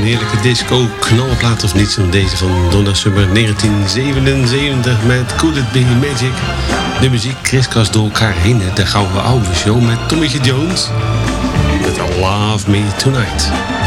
heerlijke disco knalplaat of niet. Deze van Donna Summer 1977 met Could It Be Magic. De muziek kriskast door elkaar heen. De gouden oude show met Tommytje Jones. Met Love Me Tonight.